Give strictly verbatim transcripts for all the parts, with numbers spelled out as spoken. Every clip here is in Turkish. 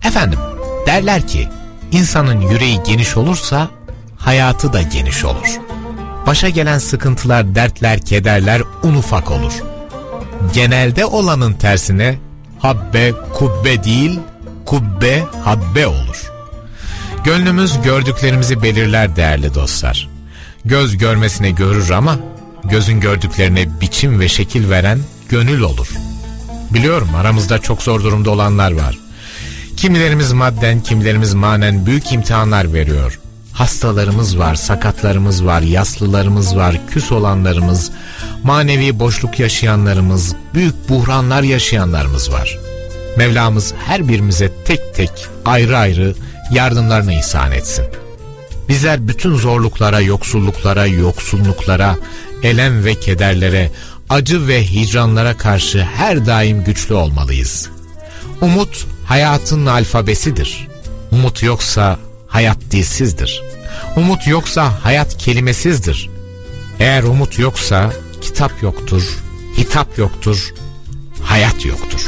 Efendim, derler ki insanın yüreği geniş olursa hayatı da geniş olur. Başa gelen sıkıntılar, dertler, kederler un ufak olur. Genelde olanın tersine habbe kubbe değil, kubbe habbe olur. Gönlümüz gördüklerimizi belirler değerli dostlar. Göz görmesine görür ama gözün gördüklerine biçim ve şekil veren gönül olur. Biliyorum, aramızda çok zor durumda olanlar var. Kimilerimiz madden, kimilerimiz manen büyük imtihanlar veriyor. Hastalarımız var, sakatlarımız var, yaslılarımız var, küs olanlarımız, manevi boşluk yaşayanlarımız, büyük buhranlar yaşayanlarımız var. Mevlamız her birimize tek tek, ayrı ayrı yardımlarını ihsan etsin. Bizler bütün zorluklara, yoksulluklara, yoksunluklara, elem ve kederlere, acı ve hicranlara karşı her daim güçlü olmalıyız. Umut hayatın alfabesidir. Umut yoksa hayat dilsizdir. Umut yoksa hayat kelimesizdir. Eğer umut yoksa kitap yoktur, hitap yoktur, hayat yoktur.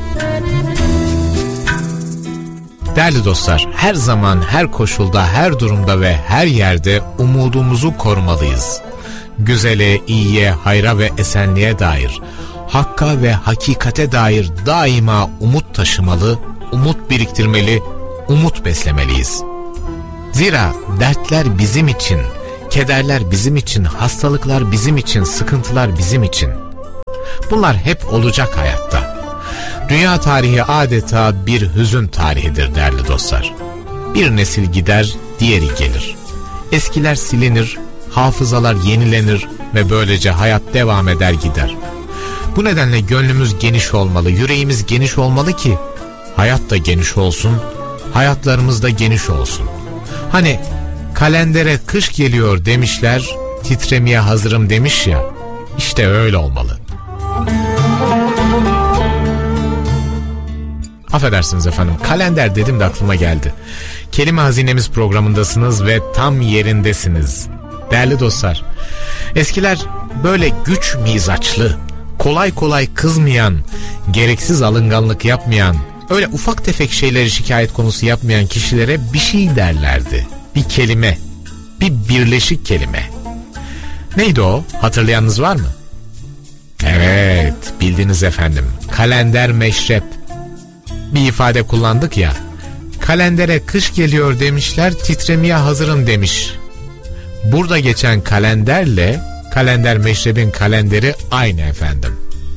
Değerli dostlar, her zaman, her koşulda, her durumda ve her yerde umudumuzu korumalıyız. Güzele, iyiye, hayra ve esenliğe dair, hakka ve hakikate dair daima umut taşımalı, umut biriktirmeli, umut beslemeliyiz. Zira dertler bizim için, kederler bizim için, hastalıklar bizim için, sıkıntılar bizim için. Bunlar hep olacak hayatta. Dünya tarihi adeta bir hüzün tarihidir değerli dostlar. Bir nesil gider, diğeri gelir. Eskiler silinir, hafızalar yenilenir ve böylece hayat devam eder gider. Bu nedenle gönlümüz geniş olmalı, yüreğimiz geniş olmalı ki hayat da geniş olsun, hayatlarımız da geniş olsun. Hani kalendere kış geliyor demişler, titremeye hazırım demiş ya, işte öyle olmalı. Affedersiniz efendim, kalender dedim de aklıma geldi. Kelime Hazinemiz programındasınız ve tam yerindesiniz. Değerli dostlar, eskiler böyle güç mizaçlı, kolay kolay kızmayan, gereksiz alınganlık yapmayan, öyle ufak tefek şeyleri şikayet konusu yapmayan kişilere bir şey derlerdi. Bir kelime, bir birleşik kelime. Neydi o? Hatırlayanınız var mı? Evet, bildiniz efendim. Kalender meşrep. Bir ifade kullandık ya. Kalendere kış geliyor demişler, titremeye hazırım demiş. Burada geçen kalenderle kalender meşrebin kalenderi aynı efendim.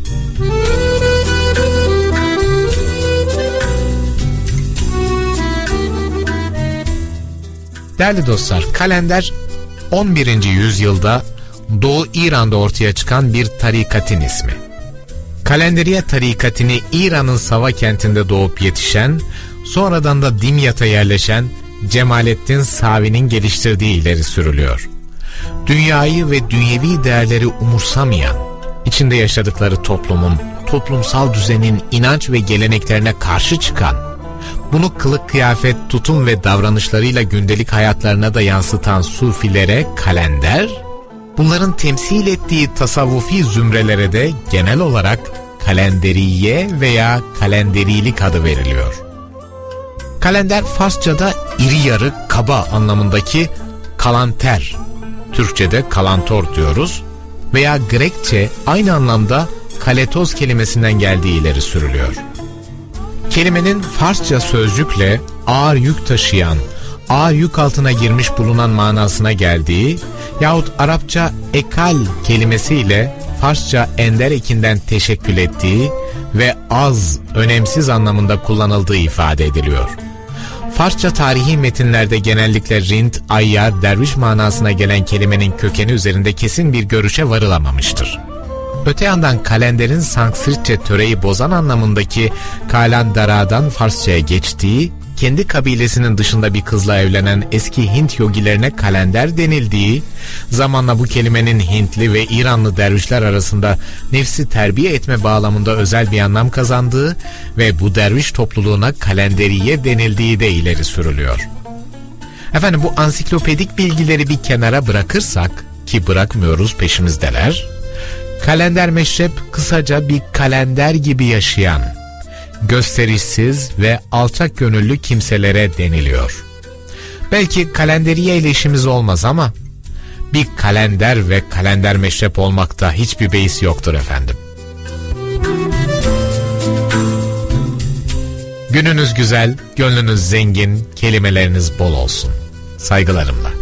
Değerli dostlar, kalender on birinci yüzyılda Doğu İran'da ortaya çıkan bir tarikatın ismi. Kalenderiye tarikatini İran'ın Sava kentinde doğup yetişen, sonradan da Dimyat'a yerleşen Cemalettin Savi'nin geliştirdiği ileri sürülüyor. Dünyayı ve dünyevi değerleri umursamayan, içinde yaşadıkları toplumun, toplumsal düzenin inanç ve geleneklerine karşı çıkan, bunu kılık kıyafet, tutum ve davranışlarıyla gündelik hayatlarına da yansıtan sufilere kalender, bunların temsil ettiği tasavvufi zümrelere de genel olarak kalenderiye veya kalenderilik adı veriliyor. Kalender Farsça'da iri yarı, kaba anlamındaki kalanter, Türkçe'de kalantor diyoruz veya Grekçe aynı anlamda kaletoz kelimesinden geldiği ileri sürülüyor. Kelimenin Farsça sözcükle ağır yük taşıyan, ağır yük altına girmiş bulunan manasına geldiği yahut Arapça ekal kelimesiyle Farsça ender ekinden teşekkül ettiği ve az, önemsiz anlamında kullanıldığı ifade ediliyor. Farsça tarihi metinlerde genellikle rint, ayyar, derviş manasına gelen kelimenin kökeni üzerinde kesin bir görüşe varılamamıştır. Öte yandan kalenderin Sanskritçe töreyi bozan anlamındaki kalandaradan Farsça'ya geçtiği, kendi kabilesinin dışında bir kızla evlenen eski Hint yogilerine kalender denildiği, zamanla bu kelimenin Hintli ve İranlı dervişler arasında nefsi terbiye etme bağlamında özel bir anlam kazandığı ve bu derviş topluluğuna kalenderiye denildiği de ileri sürülüyor. Efendim, bu ansiklopedik bilgileri bir kenara bırakırsak, ki bırakmıyoruz, peşimizdeler, kalender meşrep kısaca bir kalender gibi yaşayan, gösterişsiz ve alçak gönüllü kimselere deniliyor. Belki kalenderiye ile işimiz olmaz ama bir kalender ve kalender meşrep olmakta hiçbir beis yoktur efendim. Gününüz güzel, gönlünüz zengin, kelimeleriniz bol olsun. Saygılarımla.